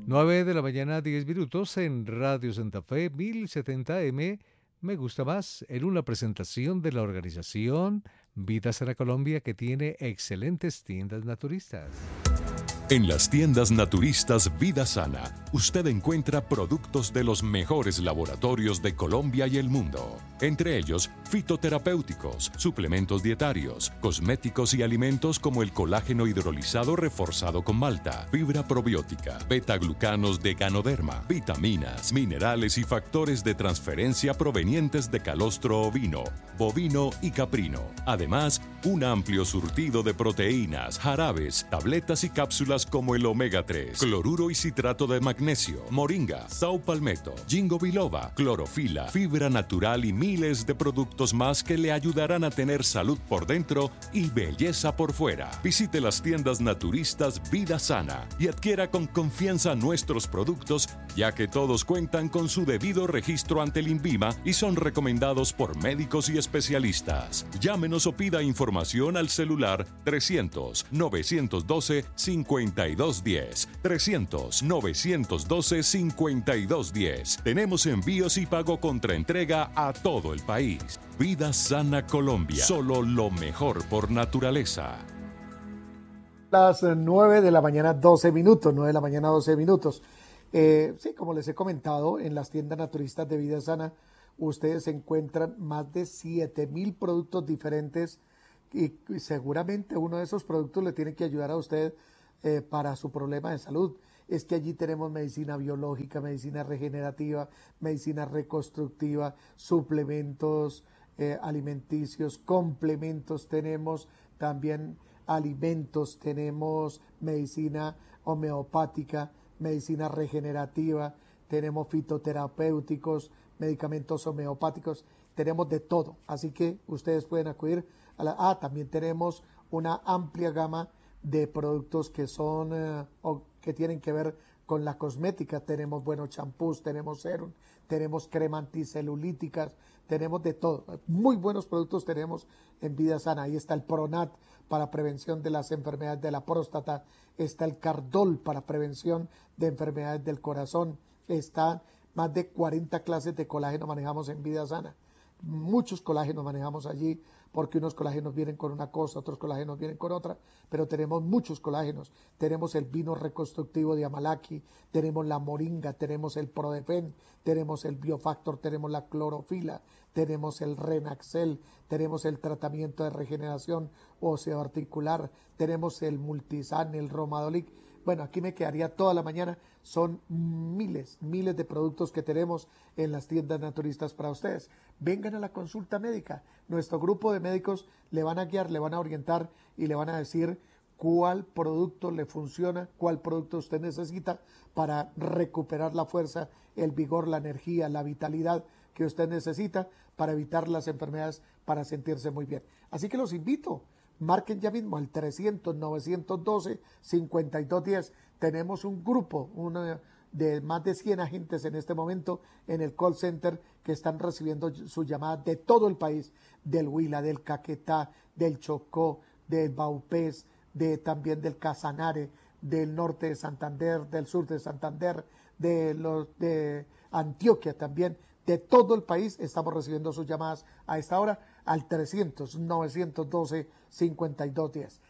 9 de la mañana, 10 minutos en Radio Santa Fe, 1070M. Me gusta más en una presentación de la organización Vida Sana Colombia, que tiene excelentes tiendas naturistas. En las tiendas naturistas Vida Sana, usted encuentra productos de los mejores laboratorios de Colombia y el mundo. Entre ellos, fitoterapéuticos, suplementos dietarios, cosméticos y alimentos como el colágeno hidrolizado reforzado con malta, fibra probiótica, beta-glucanos de Ganoderma, vitaminas, minerales y factores de transferencia provenientes de calostro ovino, bovino y caprino. Además, un amplio surtido de proteínas, jarabes, tabletas y cápsulas como el omega 3, cloruro y citrato de magnesio, moringa, saupalmeto, ginkgo biloba, clorofila, fibra natural y miles de productos más que le ayudarán a tener salud por dentro y belleza por fuera. Visite las tiendas naturistas Vida Sana y adquiera con confianza nuestros productos, ya que todos cuentan con su debido registro ante el INVIMA y son recomendados por médicos y especialistas. Llámenos o pida información al celular 300-912-5210. 300-912-5210. Tenemos envíos y pago contra entrega a todo el país. Vida Sana Colombia. Solo lo mejor por naturaleza. Las 9 de la mañana 12 minutos, 9 de la mañana 12 minutos. Sí, como les he comentado, en las tiendas naturistas de Vida Sana, ustedes encuentran más de 7,000 productos diferentes y seguramente uno de esos productos le tiene que ayudar a usted para su problema de salud. Es que allí tenemos medicina biológica, medicina regenerativa, medicina reconstructiva, suplementos alimenticios, complementos, tenemos también alimentos, tenemos medicina homeopática, medicina regenerativa, tenemos fitoterapéuticos, medicamentos homeopáticos, tenemos de todo. Así que ustedes pueden acudir a también tenemos una amplia gama de productos que son o que tienen que ver con la cosmética. Tenemos buenos champús, tenemos serum, tenemos crema anticelulíticas, tenemos de todo. Muy buenos productos tenemos en Vida Sana. Ahí está el Pronat para prevención de las enfermedades de la próstata, está el Cardol para prevención de enfermedades del corazón, está más de 40 clases de colágeno manejamos en Vida Sana. Muchos colágenos manejamos allí, porque unos colágenos vienen con una cosa, otros colágenos vienen con otra, pero tenemos muchos colágenos. Tenemos el vino reconstructivo de Amalaki, tenemos la moringa, tenemos el Prodefen, tenemos el Biofactor, tenemos la clorofila, tenemos el Renaxel, tenemos el tratamiento de regeneración osteoarticular, tenemos el Multisan, el Romadolic. Bueno, aquí me quedaría toda la mañana. Son miles de productos que tenemos en las tiendas naturistas para ustedes. Vengan a la consulta médica. Nuestro grupo de médicos le van a guiar, le van a orientar y le van a decir cuál producto le funciona, cuál producto usted necesita para recuperar la fuerza, el vigor, la energía, la vitalidad que usted necesita para evitar las enfermedades, para sentirse muy bien. Así que los invito. Marquen ya mismo al 300-912-5210. Tenemos un grupo de más de 100 agentes en este momento en el call center que están recibiendo sus llamadas de todo el país, del Huila, del Caquetá, del Chocó, del Baupés, también del Casanare, del norte de Santander, del sur de Santander, de Antioquia también. De todo el país estamos recibiendo sus llamadas a esta hora al 300-912-5210.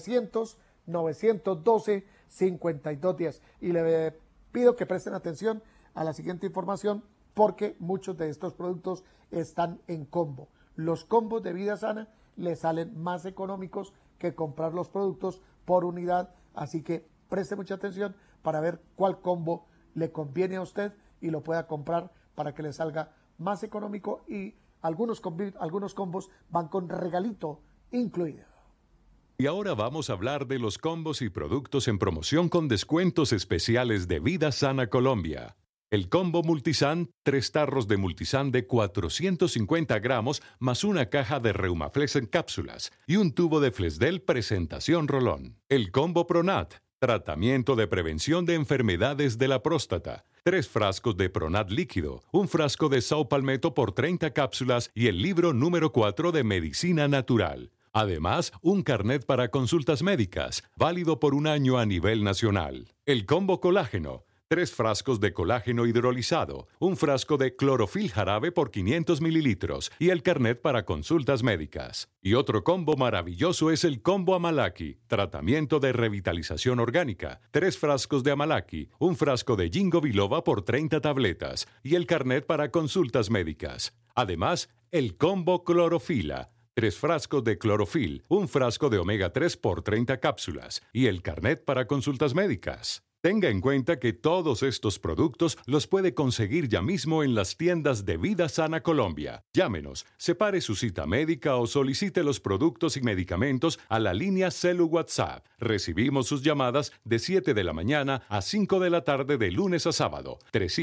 300-912-5210. Y le pido que presten atención a la siguiente información porque muchos de estos productos están en combo. Los combos de Vida Sana le salen más económicos que comprar los productos por unidad. Así que preste mucha atención para ver cuál combo le conviene a usted y lo pueda comprar para que le salga más económico, y algunos combos van con regalito incluido. Y ahora vamos a hablar de los combos y productos en promoción con descuentos especiales de Vida Sana Colombia. El combo Multisan, 3 tarros de Multisan de 450 gramos más una caja de Reumaflex en cápsulas y un tubo de Flesdel presentación rolón. El combo Pronat, tratamiento de prevención de enfermedades de la próstata. 3 frascos de Pronat líquido, un frasco de Saupalmeto por 30 cápsulas y el libro número 4 de Medicina Natural. Además, un carnet para consultas médicas, válido por 1 año a nivel nacional. El combo Colágeno, 3 frascos de colágeno hidrolizado, un frasco de clorofil jarabe por 500 mililitros y el carnet para consultas médicas. Y otro combo maravilloso es el combo Amalaki, tratamiento de revitalización orgánica, 3 frascos de Amalaki, un frasco de Ginkgo biloba por 30 tabletas y el carnet para consultas médicas. Además, el combo clorofila, 3 frascos de clorofil, un frasco de omega 3 por 30 cápsulas y el carnet para consultas médicas. Tenga en cuenta que todos estos productos los puede conseguir ya mismo en las tiendas de Vida Sana Colombia. Llámenos, separe su cita médica o solicite los productos y medicamentos a la línea Celu WhatsApp. Recibimos sus llamadas de 7 de la mañana a 5 de la tarde de lunes a sábado.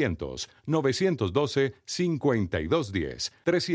300-912-5210.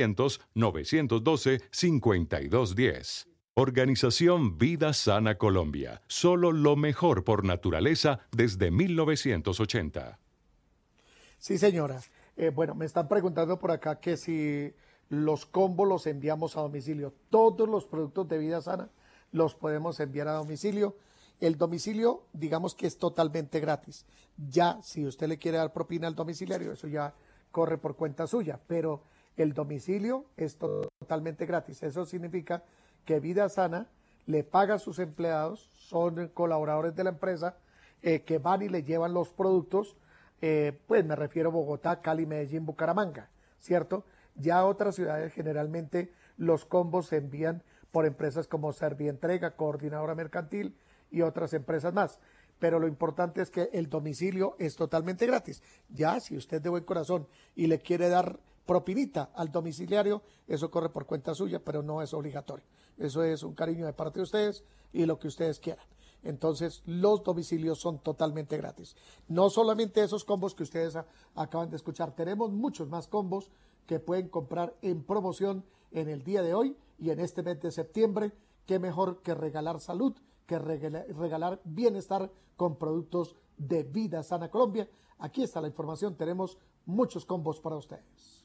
300-912-5210. Organización Vida Sana Colombia. Solo lo mejor por naturaleza desde 1980. Sí, señora. Bueno, me están preguntando por acá que si los combos los enviamos a domicilio. Todos los productos de Vida Sana los podemos enviar a domicilio. El domicilio, digamos que es totalmente gratis. Ya, si usted le quiere dar propina al domiciliario, eso ya corre por cuenta suya. Pero el domicilio es totalmente gratis. Eso significa que Vida Sana le paga a sus empleados, son colaboradores de la empresa, que van y le llevan los productos, pues me refiero a Bogotá, Cali, Medellín, Bucaramanga, ¿cierto? Ya a otras ciudades generalmente los combos se envían por empresas como Servientrega, Coordinadora Mercantil y otras empresas más. Pero lo importante es que el domicilio es totalmente gratis. Ya si usted de buen corazón y le quiere dar propinita al domiciliario, eso corre por cuenta suya, pero no es obligatorio. Eso es un cariño de parte de ustedes y lo que ustedes quieran. Entonces, los domicilios son totalmente gratis. No solamente esos combos que ustedes acaban de escuchar, tenemos muchos más combos que pueden comprar en promoción en el día de hoy y en este mes de septiembre. Qué mejor que regalar salud, que regalar bienestar con productos de Vida Sana Colombia. Aquí está la información, tenemos muchos combos para ustedes.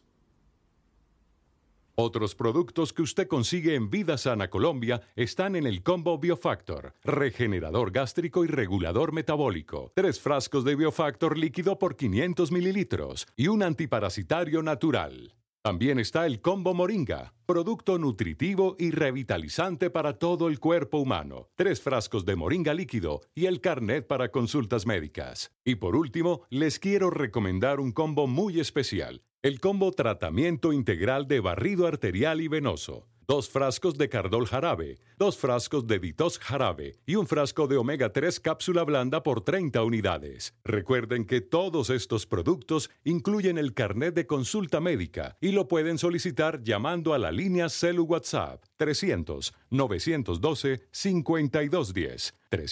Otros productos que usted consigue en Vida Sana Colombia están en el combo Biofactor, regenerador gástrico y regulador metabólico, 3 frascos de Biofactor líquido por 500 mililitros y un antiparasitario natural. También está el combo Moringa, producto nutritivo y revitalizante para todo el cuerpo humano, 3 frascos de Moringa líquido y el carnet para consultas médicas. Y por último, les quiero recomendar un combo muy especial. El combo Tratamiento Integral de Barrido Arterial y Venoso. 2 frascos de Cardol Jarabe, 2 frascos de Detox Jarabe y un frasco de Omega 3 cápsula blanda por 30 unidades. Recuerden que todos estos productos incluyen el carnet de consulta médica y lo pueden solicitar llamando a la línea Celu WhatsApp 300-912-5210.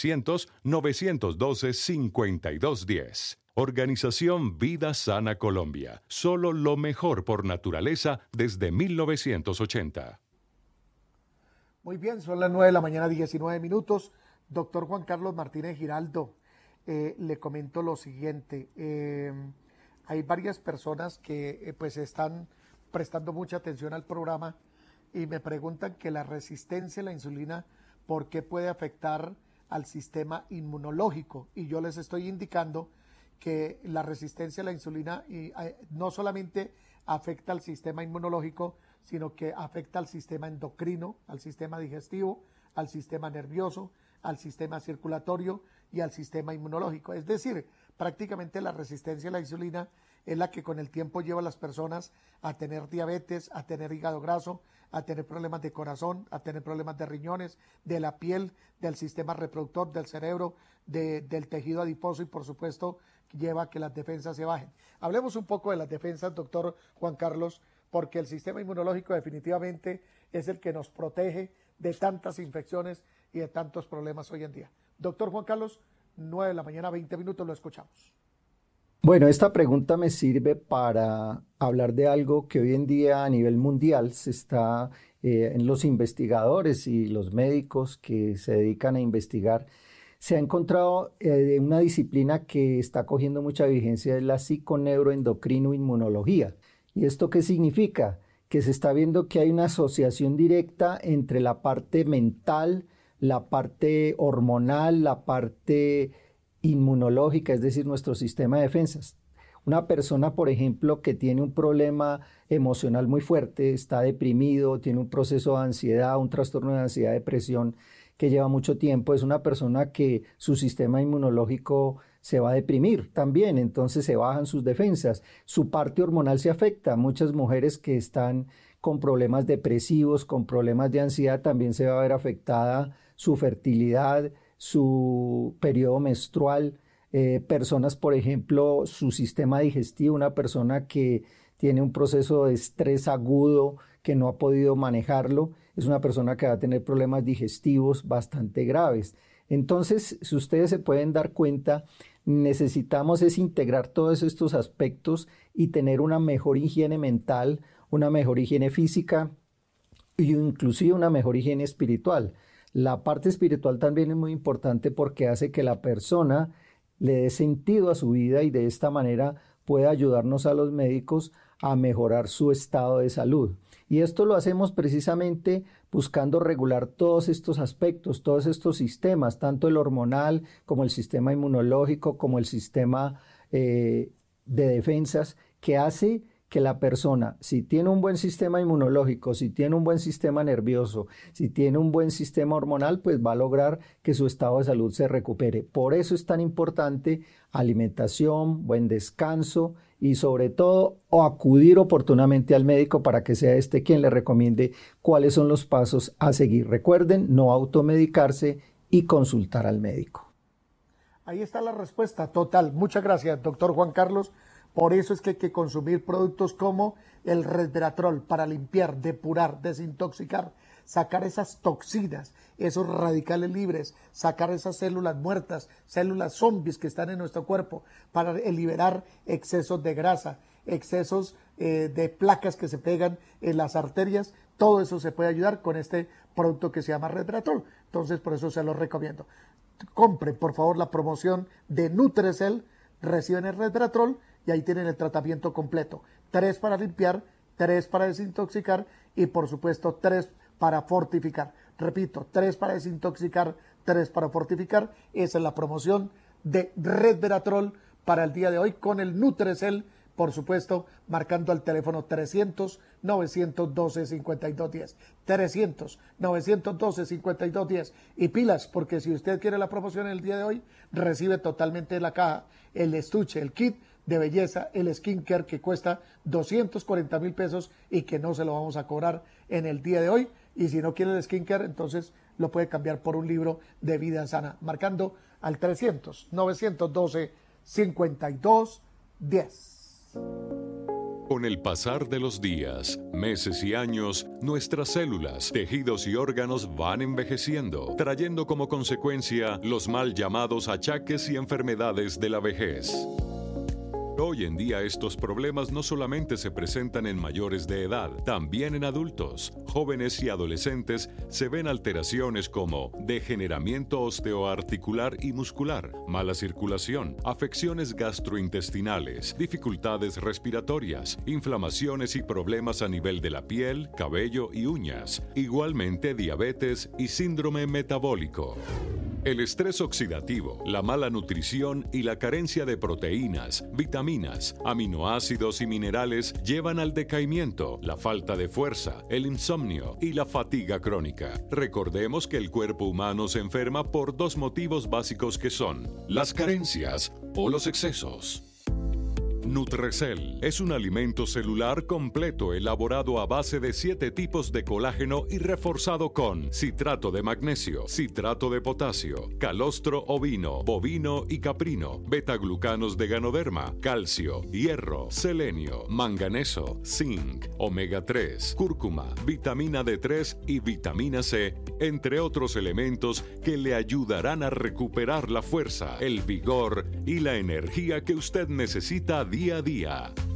300-912-5210. Organización Vida Sana Colombia. Solo lo mejor por naturaleza desde 1980. Muy bien, son las 9 de la mañana, 19 minutos. Doctor Juan Carlos Martínez Giraldo, le comento lo siguiente. Hay varias personas que pues están prestando mucha atención al programa y me preguntan que la resistencia a la insulina, ¿por qué puede afectar al sistema inmunológico? Y yo les estoy indicando que la resistencia a la insulina no solamente afecta al sistema inmunológico, sino que afecta al sistema endocrino, al sistema digestivo, al sistema nervioso, al sistema circulatorio y al sistema inmunológico. Es decir, prácticamente la resistencia a la insulina es la que con el tiempo lleva a las personas a tener diabetes, a tener hígado graso, a tener problemas de corazón, a tener problemas de riñones, de la piel, del sistema reproductor, del cerebro, del tejido adiposo y por supuesto lleva a que las defensas se bajen. Hablemos un poco de las defensas, doctor Juan Carlos, porque el sistema inmunológico definitivamente es el que nos protege de tantas infecciones y de tantos problemas hoy en día. Doctor Juan Carlos, 9 de la mañana, 20 minutos, lo escuchamos. Bueno, esta pregunta me sirve para hablar de algo que hoy en día a nivel mundial se está en los investigadores y los médicos que se dedican a investigar. Se ha encontrado una disciplina que está cogiendo mucha vigencia, es la psiconeuroendocrino-inmunología. ¿Y esto qué significa? Que se está viendo que hay una asociación directa entre la parte mental, la parte hormonal, la parte inmunológica, es decir, nuestro sistema de defensas. Una persona, por ejemplo, que tiene un problema emocional muy fuerte, está deprimido, tiene un proceso de ansiedad, un trastorno de ansiedad, depresión que lleva mucho tiempo, es una persona que su sistema inmunológico se va a deprimir también, entonces se bajan sus defensas. Su parte hormonal se afecta. Muchas mujeres que están con problemas depresivos, con problemas de ansiedad, también se va a ver afectada su fertilidad, su periodo menstrual. Personas, por ejemplo, su sistema digestivo, una persona que tiene un proceso de estrés agudo que no ha podido manejarlo, es una persona que va a tener problemas digestivos bastante graves. Entonces, si ustedes se pueden dar cuenta, necesitamos es integrar todos estos aspectos y tener una mejor higiene mental, una mejor higiene física y inclusive una mejor higiene espiritual. La parte espiritual también es muy importante porque hace que la persona le dé sentido a su vida y de esta manera pueda ayudarnos a los médicos a mejorar su estado de salud. Y esto lo hacemos precisamente buscando regular todos estos aspectos, todos estos sistemas, tanto el hormonal como el sistema inmunológico, como el sistema de defensas, que hace que la persona, si tiene un buen sistema inmunológico, si tiene un buen sistema nervioso, si tiene un buen sistema hormonal, pues va a lograr que su estado de salud se recupere. Por eso es tan importante alimentación, buen descanso y sobre todo acudir oportunamente al médico para que sea este quien le recomiende cuáles son los pasos a seguir. Recuerden, no automedicarse y consultar al médico. Ahí está la respuesta total. Muchas gracias, doctor Juan Carlos. Por eso es que hay que consumir productos como el resveratrol para limpiar, depurar, desintoxicar, sacar esas toxinas, esos radicales libres, sacar esas células muertas, células zombies que están en nuestro cuerpo, para liberar excesos de grasa, excesos de placas que se pegan en las arterias. Todo eso se puede ayudar con este producto que se llama resveratrol. Entonces, por eso se lo recomiendo. Compren, por favor, la promoción de Nutrecel, reciben el resveratrol y ahí tienen el tratamiento completo. 3 para limpiar, 3 para desintoxicar y por supuesto 3 para fortificar. Repito, 3 para desintoxicar, 3 para fortificar. Esa es la promoción de resveratrol para el día de hoy con el Nutrecel, por supuesto, marcando al teléfono 300-912-5210. 300-912-5210. Y pilas, porque si usted quiere la promoción el día de hoy, recibe totalmente la caja, el estuche, el kit de belleza, el skincare que cuesta 240,000 pesos y que no se lo vamos a cobrar en el día de hoy. Y si no quiere el skincare, entonces lo puede cambiar por un libro de vida sana, marcando al 300-912-5210. Con el pasar de los días, meses y años, nuestras células, tejidos y órganos van envejeciendo, trayendo como consecuencia los mal llamados achaques y enfermedades de la vejez. Hoy en día estos problemas no solamente se presentan en mayores de edad, también en adultos, jóvenes y adolescentes se ven alteraciones como degeneramiento osteoarticular y muscular, mala circulación, afecciones gastrointestinales, dificultades respiratorias, inflamaciones y problemas a nivel de la piel, cabello y uñas, igualmente diabetes y síndrome metabólico. El estrés oxidativo, la mala nutrición y la carencia de proteínas, vitaminas, aminoácidos y minerales llevan al decaimiento, la falta de fuerza, el insomnio y la fatiga crónica. Recordemos que el cuerpo humano se enferma por 2 motivos básicos que son las carencias o los excesos. Nutrecel es un alimento celular completo elaborado a base de 7 tipos de colágeno y reforzado con citrato de magnesio, citrato de potasio, calostro ovino, bovino y caprino, betaglucanos de ganoderma, calcio, hierro, selenio, manganeso, zinc, omega 3, cúrcuma, vitamina D3 y vitamina C, entre otros elementos que le ayudarán a recuperar la fuerza, el vigor y la energía que usted necesita día a día.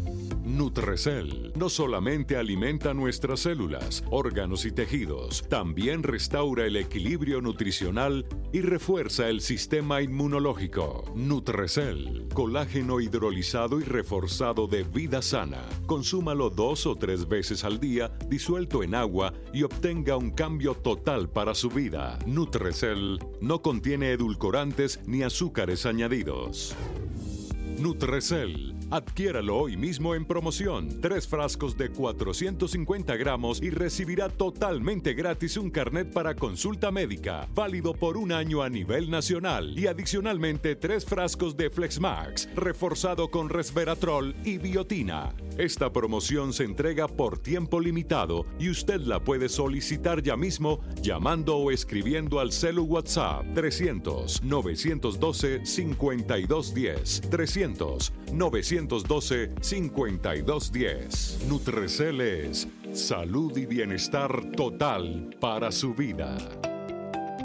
Nutrecel no solamente alimenta nuestras células, órganos y tejidos, también restaura el equilibrio nutricional y refuerza el sistema inmunológico. Nutrecel, colágeno hidrolizado y reforzado de Vida Sana. Consúmalo 2 o 3 veces al día, disuelto en agua, y obtenga un cambio total para su vida. Nutrecel no contiene edulcorantes ni azúcares añadidos. Nutrecel. Adquiéralo hoy mismo en promoción. 3 frascos de 450 gramos y recibirá totalmente gratis un carnet para consulta médica, válido por 1 año a nivel nacional. Y adicionalmente 3 frascos de Flexmax, reforzado con resveratrol y biotina. Esta promoción se entrega por tiempo limitado y usted la puede solicitar ya mismo llamando o escribiendo al celu WhatsApp 300-912-5210. 300-912-5210. Nutrecel es salud y bienestar total para su vida.